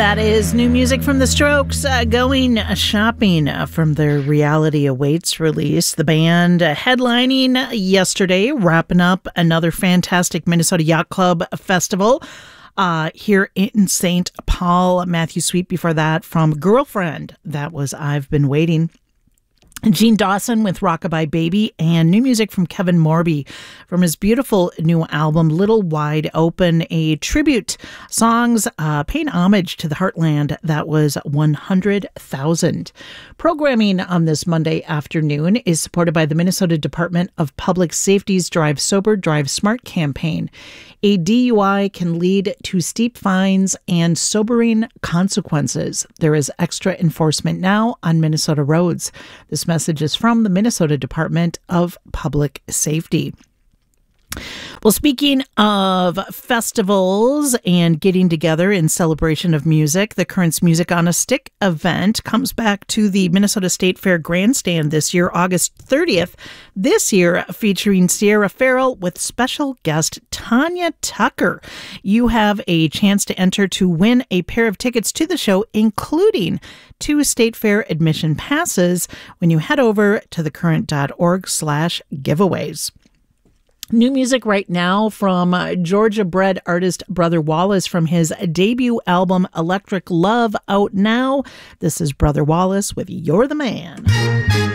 That is new music from The Strokes, Going Shopping from their Reality Awaits release. The band headlining yesterday, wrapping up another fantastic Minnesota Yacht Club festival here in St. Paul. Matthew Sweet before that from Girlfriend. That was I've Been Waiting. Gene Dawson with Rockabye Baby, and new music from Kevin Morby from his beautiful new album Little Wide Open, a tribute songs paying homage to the heartland. That was 100,000. Programming on this Monday afternoon is supported by the Minnesota Department of Public Safety's Drive Sober, Drive Smart campaign. A DUI can lead to steep fines and sobering consequences. There is extra enforcement now on Minnesota roads. This message is from the Minnesota Department of Public Safety. Well, speaking of festivals and getting together in celebration of music, the Currents Music on a Stick event comes back to the Minnesota State Fair Grandstand this year, August 30th. This year, featuring Sierra Farrell with special guest Tanya Tucker. You have a chance to enter to win a pair of tickets to the show, including 2 State Fair admission passes when you head over to thecurrent.org/giveaways. New music right now from Georgia-bred artist Brother Wallace from his debut album Electric Love, out now. This is Brother Wallace with You're the Man.